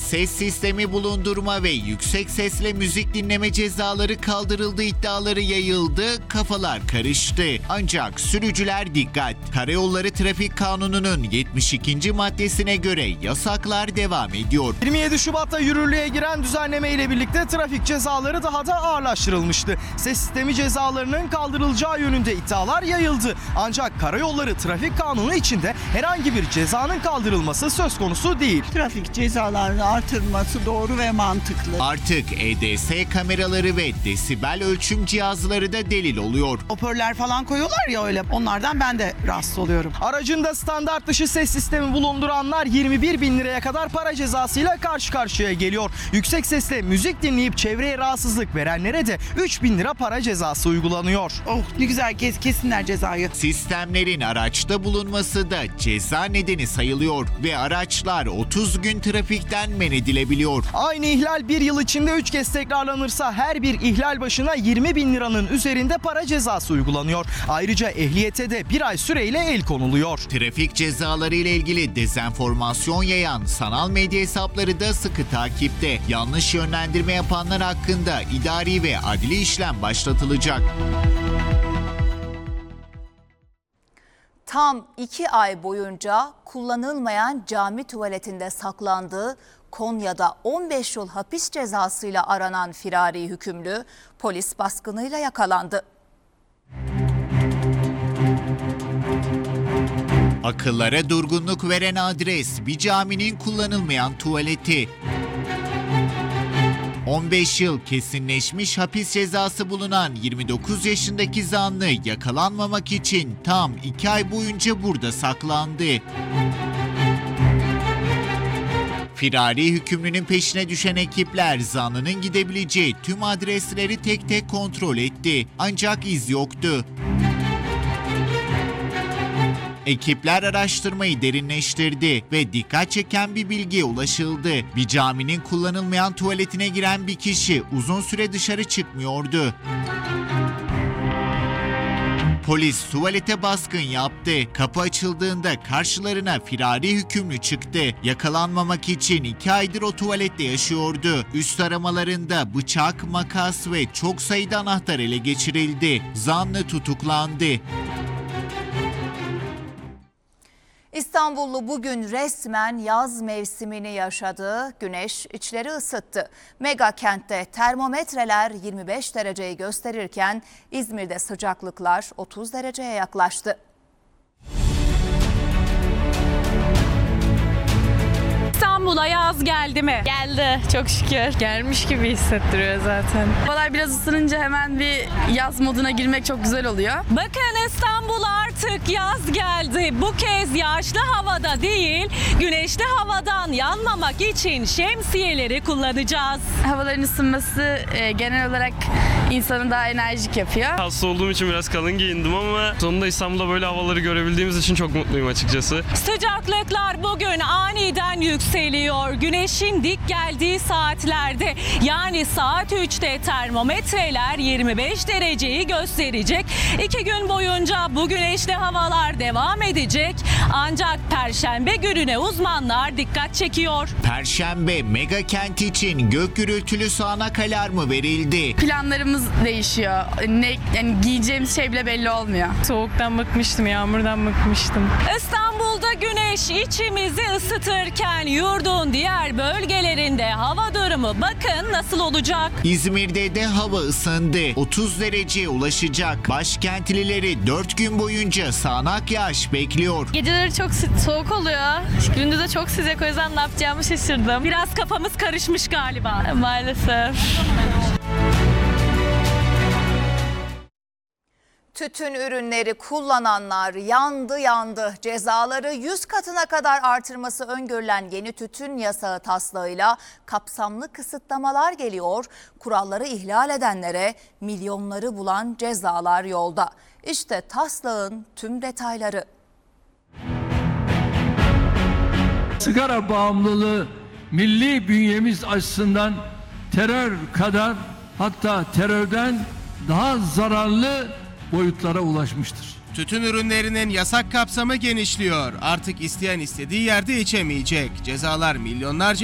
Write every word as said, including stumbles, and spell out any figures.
ses sistemi bulundurma ve yüksek sesle müzik dinleme cezaları kaldırıldı iddiaları yayıldı, kafalar karıştı. Ancak sürücüler dikkat! Karayolları Trafik Kanunu'nun yetmiş ikinci maddesine göre yasaklar devam ediyor. yirmi yedi Şubat'ta yürürlüğe giren düzenleme ile birlikte trafik cezaları daha da ağırlaştırılmıştı. Ses sistemi cezalarının kaldırılacağı yönünde iddialar yayıldı. Ancak Karayolları Trafik Kanunu içinde herhangi bir cezanın kaldırılması söz konusu değil. Trafik cezalarının artırılması doğru ve mantıklı. Artık E D S kameraları ve desibel ölçüm cihazları da delil oluyor. Hoparlör falan koyuyorlar ya öyle. Onlardan ben de rahatsız oluyorum. Aracında standart dışı ses sistemi bulunduranlar yirmi bir bin liraya kadar para cezasıyla karşı karşıya geliyor. Yüksek sesle müzik dinleyip çevreye rahatsızlık verenlere de üç bin lira para cezası uygulanıyor. Oh ne güzel, kes, kesinler cezayı. Sistemlerin araçta bulunması da ceza nedeni sayılıyor ve araçlar otuz gün trafikten men edilebiliyor. Aynı ihlal bir yıl içinde üç kez tekrarlanırsa her bir ihlal başına yirmi bin liranın üzerinde para cezası uygulanıyor. Ayrıca ehliyete de bir ay süreyle el konuluyor. Trafik cezaları ile ilgili dezenformasyon yayan sanal medya hesapları da sıkı takipte. Yanlış yönlendirme yapanlar hakkında idari ve adli işlem başlatılacak. Tam iki ay boyunca kullanılmayan cami tuvaletinde saklandığı Konya'da on beş yıl hapis cezasıyla aranan firari hükümlü polis baskınıyla yakalandı. Akıllara durgunluk veren adres bir caminin kullanılmayan tuvaleti. on beş yıl kesinleşmiş hapis cezası bulunan yirmi dokuz yaşındaki zanlı yakalanmamak için tam iki ay boyunca burada saklandı. Firari hükümlünün peşine düşen ekipler zanlının gidebileceği tüm adresleri tek tek kontrol etti. Ancak iz yoktu. Ekipler araştırmayı derinleştirdi ve dikkat çeken bir bilgiye ulaşıldı. Bir caminin kullanılmayan tuvaletine giren bir kişi uzun süre dışarı çıkmıyordu. Polis tuvalete baskın yaptı. Kapı açıldığında karşılarına firari hükümlü çıktı. Yakalanmamak için iki aydır o tuvalette yaşıyordu. Üst aramalarında bıçak, makas ve çok sayıda anahtar ele geçirildi. Zanlı tutuklandı. İstanbullu bugün resmen yaz mevsimini yaşadı. Güneş içleri ısıttı. Mega kentte termometreler yirmi beş dereceyi gösterirken İzmir'de sıcaklıklar otuz dereceye yaklaştı. İstanbul'a yaz geldi mi? Geldi çok şükür. Gelmiş gibi hissettiriyor zaten. Havalar biraz ısınınca hemen bir yaz moduna girmek çok güzel oluyor. Bakın İstanbul'a artık yaz geldi. Bu kez yağışlı havada değil, güneşli havadan yanmamak için şemsiyeleri kullanacağız. Havaların ısınması e, genel olarak insanı daha enerjik yapıyor. Hasta olduğum için biraz kalın giyindim ama sonunda İstanbul'da böyle havaları görebildiğimiz için çok mutluyum açıkçası. Sıcaklıklar bugün aniden yükseliyor. Güneşin dik geldiği saatlerde, yani saat üçte termometreler yirmi beş dereceyi gösterecek. İki gün boyunca bu güneşli havalar devam edecek. Ancak Perşembe gününe uzmanlar dikkat çekiyor. Perşembe mega kent için gök gürültülü sağanak alarmı verildi. Planlarımız değişiyor. Ne yani giyeceğimiz şey bile belli olmuyor. Soğuktan bıkmıştım, yağmurdan bıkmıştım. İstanbul'da güneş içimizi ısıtırken yurdun diğer bölgelerinde hava durumu bakın nasıl olacak. İzmir'de de hava ısındı. otuz dereceye ulaşacak. Başkentlileri dört gün boyunca sağanak yağış bekliyor. Geceleri çok soğuk oluyor. Gündüz de çok sıcak, o yüzden ne yapacağımı şaşırdım. Biraz kafamız karışmış galiba. Maalesef. Tütün ürünleri kullananlar yandı yandı. Cezaları yüz katına kadar artırması öngörülen yeni tütün yasağı taslağıyla kapsamlı kısıtlamalar geliyor. Kuralları ihlal edenlere milyonları bulan cezalar yolda. İşte taslağın tüm detayları. Sigara bağımlılığı milli bünyemiz açısından terör kadar, hatta terörden daha zararlı boyutlara ulaşmıştır. Tütün ürünlerinin yasak kapsamı genişliyor. Artık isteyen istediği yerde içemeyecek. Cezalar milyonlarca